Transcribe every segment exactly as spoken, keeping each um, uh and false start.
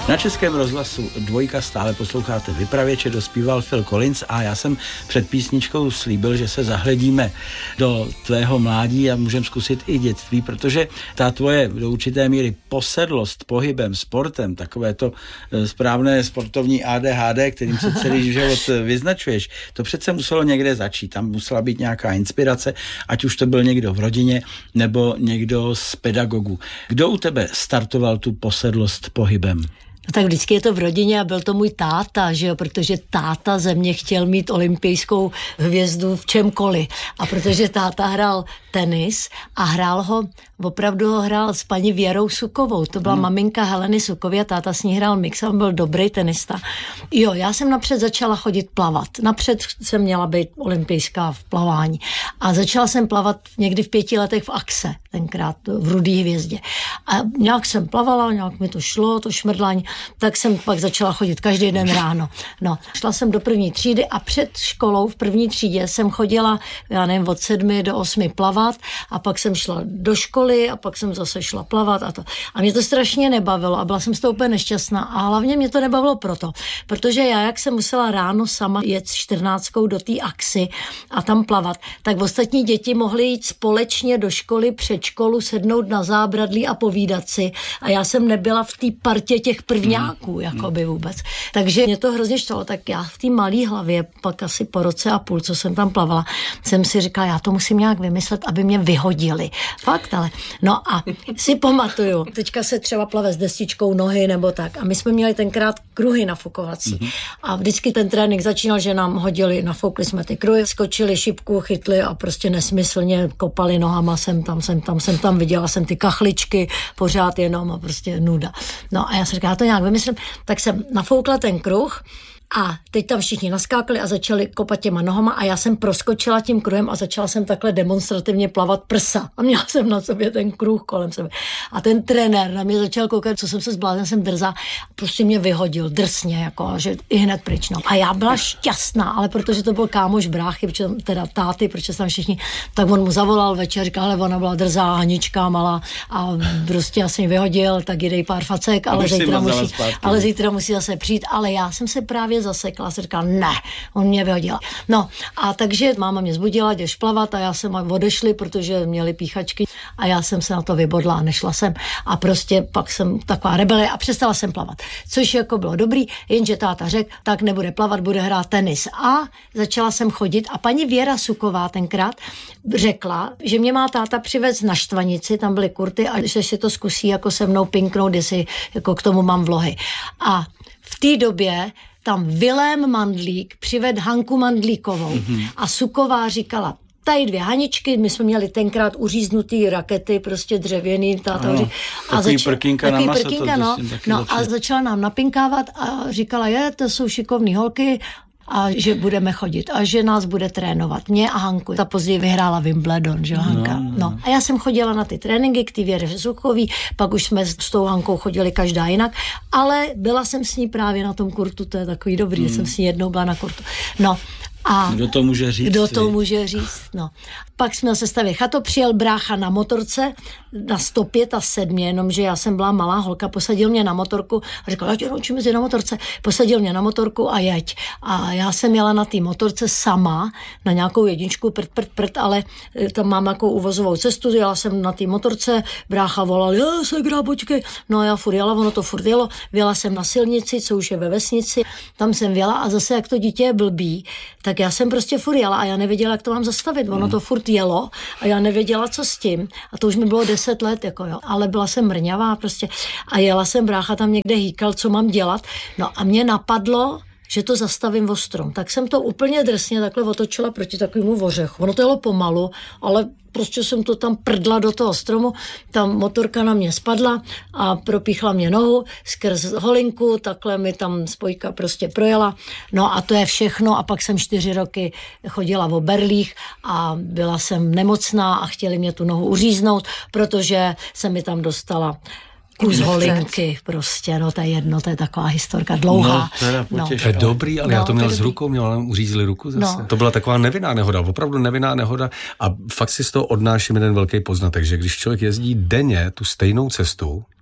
Na Českém rozhlasu Dvojka stále posloucháte Vypravěče, dospíval Phil Collins a já jsem před písničkou slíbil, že se zahledíme do tvého mládí a můžeme zkusit i dětství, protože ta tvoje do určité míry posedlost pohybem, sportem, takové to správné sportovní A D H D, kterým se celý život vyznačuješ, to přece muselo někde začít. Tam musela být nějaká inspirace, ať už to byl někdo v rodině nebo někdo z pedagogů. Kdo u tebe startoval tu posedlost pohybem? No tak vždycky je to v rodině a byl to můj táta, že jo, protože táta ze mě chtěl mít olympijskou hvězdu v čemkoliv. A protože táta hrál tenis a hrál ho, opravdu ho hrál s paní Věrou Sukovou. To byla hmm. maminka Heleny Sukovy a táta s ní hrál mix a on byl dobrý tenista. Jo, já jsem napřed začala chodit plavat. Napřed jsem měla být olympijská v plavání. A začala jsem plavat někdy v pěti letech v Axe, tenkrát v Rudý hvězdě. A nějak jsem plavala, nějak mi to šlo, to šmrdlání, tak jsem pak začala chodit každý den ráno. No, šla jsem do první třídy a před školou v první třídě jsem chodila, já nevím, od sedmi do osmi plavat a pak jsem šla do školy a pak jsem zase šla plavat a to. A mě to strašně nebavilo a byla jsem z toho úplně nešťastná a hlavně mě to nebavilo proto, protože já, jak jsem musela ráno sama jet s čtrnáctkou do té Axy a tam plavat, tak ostatní děti mohly jít společně do školy, před školu, sednout na zábradlí a povídat si a já jsem nebyla v té partě těch prvňáků, jakoby vůbec. Takže mě to hrozně štvalo, tak já v té malé hlavě, pak asi po roce a půl, co jsem tam plavala, jsem si říkala, já to musím nějak vymyslet, aby mě vyhodili. Fakt, ale. No a si pamatuju, teďka se třeba plave s destičkou nohy nebo tak a my jsme měli tenkrát kruhy nafukovací mm-hmm. a vždycky ten trénink začínal, že nám hodili, nafoukli jsme ty kruhy, skočili šipku, chytli a prostě nesmyslně kopali nohama, jsem tam, jsem tam, jsem tam, viděla jsem ty kachličky, pořád jenom a prostě nuda. No a já jsem říkala, já to nějak vymyslím, tak jsem nafoukla ten kruh a teď tam všichni naskákali a začali kopat těma nohama a já jsem proskočila tím kruhem a začala jsem takhle demonstrativně plavat prsa. A měla jsem na sobě ten kruh kolem sebe. A ten trenér na mě začal koukat, co jsem se zbláznila, jsem drzá a prostě mě vyhodil drsně, jako, že i hned pryč. No. A já byla šťastná, ale protože to byl kámoš bráchy, protože, teda táty, protože tam všichni, tak on mu zavolal večer, říkal, ale ona byla drzá, Hanička malá a prostě já jsem ji vyhodil, tak jí dej pár facek, ale zítra, musí, ale zítra musí zase přijít. Ale já jsem se právě zasekla, se říkala, ne, on mě vyhodil. No a takže máma mě zbudila, jdeš plavat a já jsem odešli, protože měli píchačky a já jsem se na to vybodla a nešla jsem a prostě pak jsem taková rebele a přestala jsem plavat. Což jako bylo dobrý, jenže táta řekl, tak nebude plavat, bude hrát tenis. A začala jsem chodit a paní Věra Suková tenkrát řekla, že mě má táta přivez na Štvanici, tam byly kurty a že si to zkusí jako se mnou pinknout, jestli jako k tomu mám vlohy. A v té době tam Vilém Mandlík přived Hanku Mandlíkovou mm-hmm. a Suková říkala, tady dvě Haničky, my jsme měli tenkrát uříznutý rakety, prostě dřevěný. Táta ano, a takový zač- prkínka na maso. Prkínka, no, no a začala nám napinkávat a říkala, je, to jsou šikovný holky, a že budeme chodit a že nás bude trénovat. Mě a Hanku. Ta později vyhrála Wimbledon, že Hanka. No, no. no. A já jsem chodila na ty tréninky k té Věře Suchový, pak už jsme s tou Hankou chodili každá jinak, ale byla jsem s ní právě na tom kurtu, to je takový dobrý, hmm. jsem s ní jednou byla na kurtu. No. A kdo to může říct? Kdo to může říct, no. Pak jsme se stavili chato, přijel brácha na motorce na sto pět a sedm, jenomže já jsem byla malá holka, posadil mě na motorku a říkal, já tě naučím jezdit na motorce. Posadil mě na motorku a jeď. A já jsem jela na té motorce sama, na nějakou jedničku, prd, prd, prd, ale tam mám nějakou uvozovou cestu, jela jsem na té motorce, brácha volal, já segra, počkej. No a já furt jela, ono to furt jelo, věla jsem na silnici, co už je ve vesnici, tam jsem věla a zase jak to dítě je blbý, tak já jsem prostě furt jela a já nevěděla, jak to mám zastavit. Ono to furt jelo a já nevěděla, co s tím. A to už mi bylo deset let, jako jo. Ale byla jsem mrňavá prostě a jela jsem, brácha tam někde hýkal, co mám dělat. No a mě napadlo, že to zastavím o strom. Tak jsem to úplně drsně takhle otočila proti takovému ořechu. Ono to jelo pomalu, ale prostě jsem to tam prdla do toho stromu, tam motorka na mě spadla a propíchla mě nohu skrz holinku, takhle mi tam spojka prostě projela. No a to je všechno a pak jsem čtyři roky chodila v berlích a byla jsem nemocná a chtěli mě tu nohu uříznout, protože se mi tam dostala kus holinky prostě, no to je jedno, to je taková historka dlouhá. No, no. To je dobrý, ale no, já to měl to s rukou, měl nám uřízli ruku zase. No. To byla taková nevinná nehoda, opravdu nevinná nehoda a fakt si z toho odnáším jeden velký poznatek, že když člověk jezdí denně tu stejnou cestu,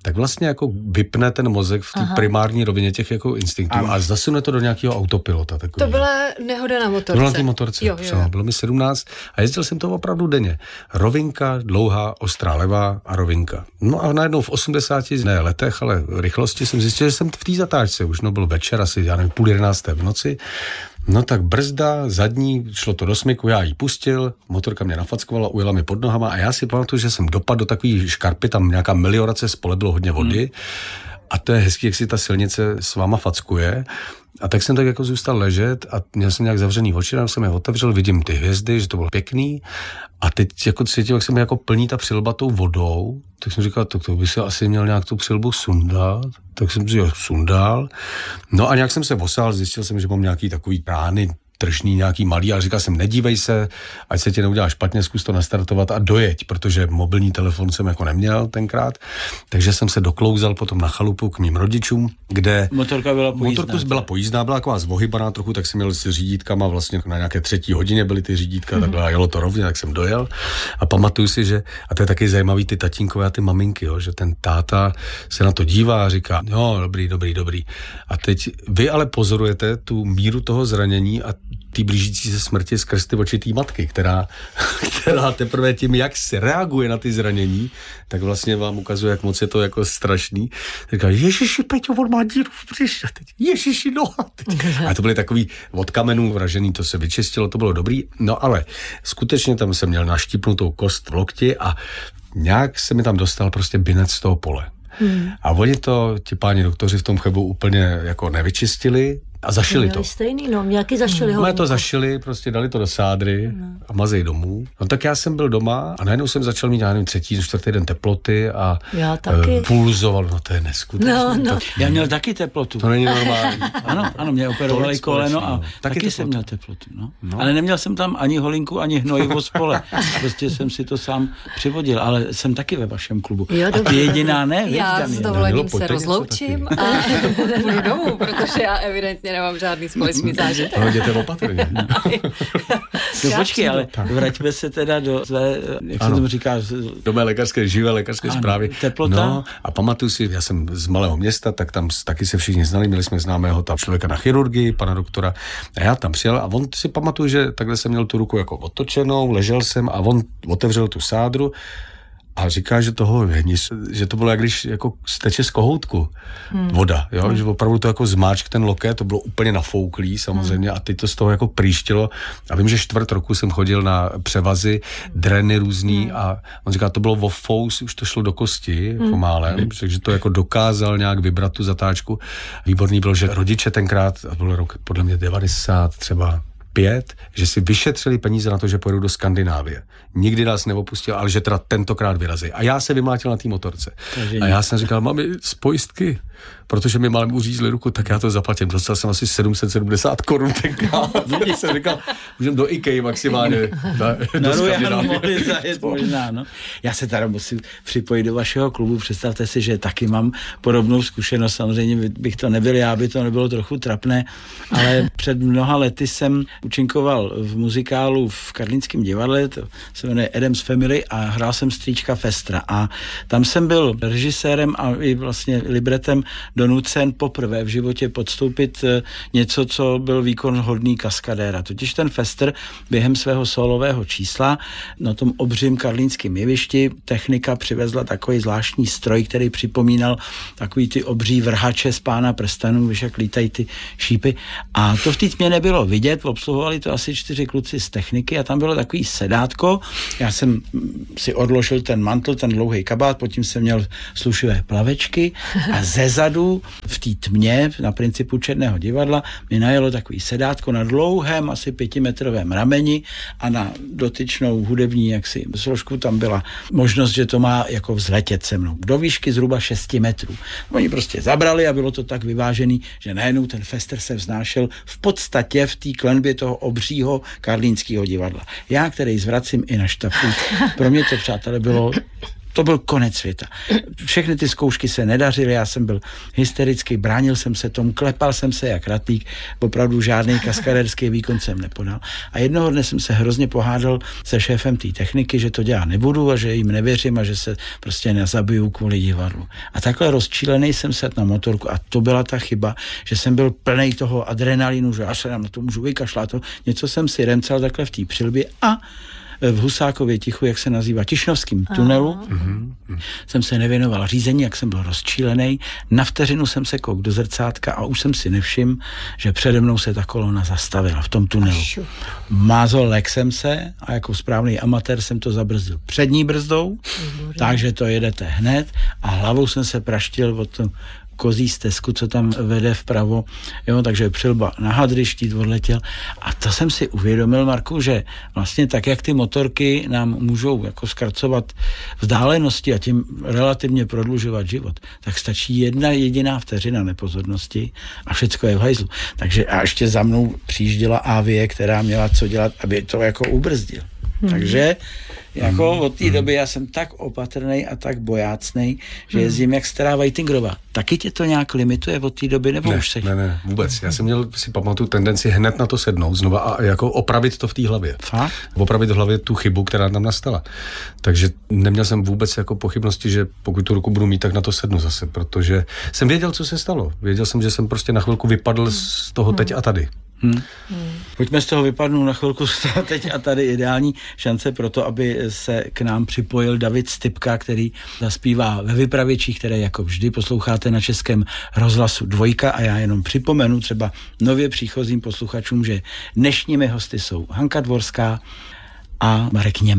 tak vlastně jako vypne ten mozek v té primární rovině těch jako instinktů a, a zasune to do nějakého autopilota. Takový. To byla nehoda na motorce. Bylo na té motorce, jo, jo, jo. Bylo mi sedmnáct a jezdil jsem to opravdu denně. Rovinka, dlouhá, ostrá levá a rovinka. No a najednou v osmdesáti, ne letech, ale rychlosti jsem zjistil, že jsem v té zatáčce už, no byl večer, asi já nevím, půl jedenácté v noci. No tak brzda, zadní, šlo to do smyku, já ji pustil, motorka mě nafackovala, ujela mi pod nohama a já si pamatuju, že jsem dopadl do takové škarpy, tam nějaká meliorace, spole bylo hodně vody hmm. a to je hezký, jak si ta silnice s váma fackuje. A tak jsem tak jako zůstal ležet a měl jsem nějak zavřený oči, tam jsem je otevřel, vidím ty hvězdy, že to bylo pěkný a teď jako cítil, jak se mi jako plní ta přilba tou vodou, tak jsem říkal, to, to by se asi měl nějak tu přilbu sundat, tak jsem si ho sundal. No a nějak jsem se osál, zjistil jsem, že mám nějaký takový rány, tržný, nějaký malý, ale říkal jsem, nedívej se, ať se ti neudělá špatně, zkus to nastartovat a dojeď, protože mobilní telefon jsem jako neměl tenkrát, takže jsem se doklouzal potom na chalupu k mým rodičům, kde motorka byla pojízdná. Motorka byla pojízdná, byla taková zvohybaná trochu, tak jsem měl s řídítkama, vlastně na nějaké třetí hodině byly ty řídítka, mm-hmm. takhle a jelo to rovně, tak jsem dojel a pamatuju si, že, a to je taky zajímavý, ty tatínkové a ty maminky, jo, že ten táta se na to dívá a říká, jo, dobrý, dobrý, dobrý. A teď vy ale pozorujete tu míru toho zranění a ty blížící se smrti skrz ty oči té matky, která, která teprve tím, jak se reaguje na ty zranění, tak vlastně vám ukazuje, jak moc je to jako strašný. Říká, ježiši, Peťo, on má díru v břiše, teď, ježiši, noha. Teď. A to byly takový od kamenů vražený, to se vyčistilo, to bylo dobrý, no ale skutečně tam jsem měl naštípnutou kost v lokti a nějak se mi tam dostal prostě binec z toho pole. Hmm. A oni to, ti páni doktoři v tom Chebu úplně jako nevyčistili, a zašili to. Stejný, no, nějaký zašili ho. No, to zašili, prostě dali to do sádry no. a mazej domů. No tak já jsem byl doma a najednou jsem začal mít, já nevím, třetí, čtvrtý den teploty a já taky. Uh, pulzoval, no to je neskutečné. No, no. To, já měl taky teplotu. To není normální. ano, ano, mě operovali koleno a taky, taky jsem měl teplotu. No. No. Ale neměl jsem tam ani holinku, ani hnojivo spole. Prostě jsem si to sám přivodil, ale jsem taky ve vašem klubu. Jo, a ty jediná ne, já s dovolením se rozloučím a půjdu domů, protože já evidentně nemám žádný společný zážitek. No, jděte opatrně. No, no počkej, ale vraťme se teda do své, jak ano. se tomu říká? Do mé lékařské, živé lékařské ano, zprávy. Teplota. No, a pamatuju si, já jsem z malého města, tak tam taky se všichni znali, měli jsme známého tam člověka na chirurgii, pana doktora, a já tam přijel a on si pamatuju, že takhle jsem měl tu ruku jako otočenou, ležel jsem a on otevřel tu sádru a říká, že toho že to bylo, jak když jako steče z kohoutku hmm. voda, jo? Hmm. Že opravdu to jako zmáčk ten loket, to bylo úplně nafouklý samozřejmě hmm. a teď to z toho jako prýštilo a vím, že čtvrt roku jsem chodil na převazy, dreny různý hmm. a on říká, to bylo vo fous, už to šlo do kosti, jako hmm. málem, hmm. takže to jako dokázal nějak vybrat tu zatáčku. Výborný bylo, že rodiče tenkrát, a byl rok podle mě devadesát třeba pět, že si vyšetřili peníze na to, že pojedou do Skandinávie. Nikdy nás neopustil, ale že teda tentokrát vyrazí. A já se vymlátil na té motorce. A já jsem říkal, mami, z pojistky, protože mi málem uřízli ruku, tak já to zaplatím. Dostal jsem asi sedm set sedmdesát korun tenkrát. Když jsem říkal, můžeme do IKEA maximálně. Na, na Royal mohli zajet možná, no. Já se teda musím připojit do vašeho klubu. Představte si, že taky mám podobnou zkušenost. Samozřejmě bych to nebyl já, by to nebylo trochu trapné, ale před mnoha lety jsem účinkoval v muzikálu v Karlínském divadle, to se jmenuje Addams Family a hrál jsem strýčka Festra. A tam jsem byl režisérem a i vlastně libretem donucen poprvé v životě podstoupit něco, co byl výkon hodný kaskadéra. Totiž ten Fester během svého solového čísla na tom obřím karlínském jevišti technika přivezla takový zvláštní stroj, který připomínal takový ty obří vrhače z Pána prstenů, víš, jak lítají ty šípy. A to v té tmě nebylo vidět, obsluhovali to asi čtyři kluci z techniky a tam bylo takový sedátko. Já jsem si odložil ten mantl, ten dlouhý kabát, potom jsem měl slušivé plavečky a zezadu v té tmě na principu Černého divadla mi najelo takový sedátko na dlouhém, asi pětimetrovém rameni a na dotyčnou hudební jaksi složku tam byla možnost, že to má jako vzletět se mnou. Do výšky zhruba šesti metrů. Oni prostě zabrali a bylo to tak vyvážený, že najednou ten Fester se vznášel v podstatě v té klenbě toho obřího karlínského divadla. Já, který zvracím i na štafu, pro mě to, přátelé, bylo to byl konec světa. Všechny ty zkoušky se nedařily, já jsem byl hysterický, bránil jsem se tomu, klepal jsem se jak ratník, opravdu žádný kaskaderský výkon jsem nepodal. A jednoho dne jsem se hrozně pohádal se šéfem té techniky, že to dělat nebudu a že jim nevěřím a že se prostě nezabiju kvůli divadlu. A takhle rozčílený jsem se na motorku a to byla ta chyba, že jsem byl plnej toho adrenalinu, že já se na to můžu vykašlat. To. Něco jsem si remcal takhle v té přilbě a v Husákově Tichu, jak se nazývá, Tišnovským tunelu, mm-hmm. jsem se nevěnoval řízení, jak jsem byl rozčílený. Na vteřinu jsem se kouk do zrcátka a už jsem si nevšiml, že přede mnou se ta kolona zastavila v tom tunelu. Mázol lek jsem se a jako správný amatér jsem to zabrzdil přední brzdou, mm-hmm. takže to jedete hned a hlavou jsem se praštil od tom kozí stezku, co tam vede vpravo, jo, takže přilba na hadry, štít odletěl. A to jsem si uvědomil, Marku, že vlastně tak, jak ty motorky nám můžou jako zkracovat vzdálenosti a tím relativně prodlužovat život, tak stačí jedna jediná vteřina nepozornosti a všecko je v hajzlu. Takže a ještě za mnou přijížděla Avie, která měla co dělat, aby to jako ubrzdil. Hmm. Takže jako od té doby já jsem tak opatrnej a tak bojácnej, že hmm. jezdím jak stará Whitingerová. Taky tě to nějak limituje od té doby, nebo ne, už se... Ne, ne, vůbec. Já jsem měl, si pamatuju, tendenci hned na to sednout znova a jako opravit to v té hlavě. Fakt? Opravit v hlavě tu chybu, která tam nastala. Takže neměl jsem vůbec jako pochybnosti, že pokud tu ruku budu mít, tak na to sednu zase, protože jsem věděl, co se stalo. Věděl jsem, že jsem prostě na chvilku vypadl z toho teď a tady. Hmm. Hmm. Pojďme z toho vypadnout na chvilku teď a tady ideální šance pro to, aby se k nám připojil David Stypka, který zaspívá ve Vypravěčích, které jako vždy posloucháte na Českém rozhlasu Dvojka a já jenom připomenu třeba nově příchozím posluchačům, že dnešními hosty jsou Hanka Dvorská a Marek Němec.